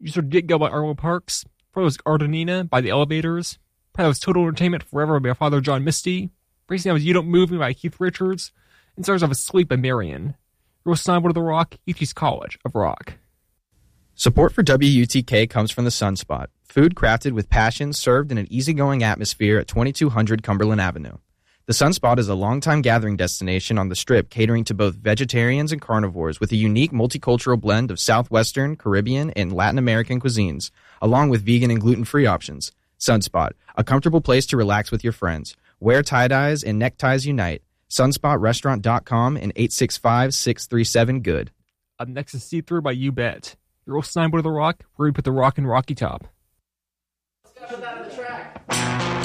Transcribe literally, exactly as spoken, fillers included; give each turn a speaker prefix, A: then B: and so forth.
A: You sort of Get Go by Arlo Parks. Probably was Ardenina by The Elevators. Probably was Total Entertainment Forever by Father John Misty. Recently was You Don't Move Me by Keith Richards. And Stars of Asleep by Marion. Your Snowboard of the Rock, U T's College of Rock.
B: Support for W U T K comes from the Sunspot, food crafted with passion served in an easygoing atmosphere at twenty-two hundred Cumberland Avenue. The Sunspot is a longtime gathering destination on the Strip catering to both vegetarians and carnivores with a unique multicultural blend of Southwestern, Caribbean, and Latin American cuisines, along with vegan and gluten-free options. Sunspot, a comfortable place to relax with your friends. Wear tie-dyes and neckties unite. sunspot restaurant dot com and eight six five, six three seven, good.
A: Up next is See Through by You Bet. Your old Snowboard of the Rock, where we put the rock in Rocky Top.